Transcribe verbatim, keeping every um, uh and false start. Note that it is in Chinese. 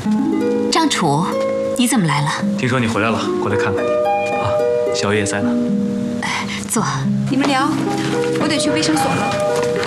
张楚，你怎么来了？ 听说你回来了，过来看看你。啊，小月也在呢。 哎，坐。 你们聊，我得去卫生所了。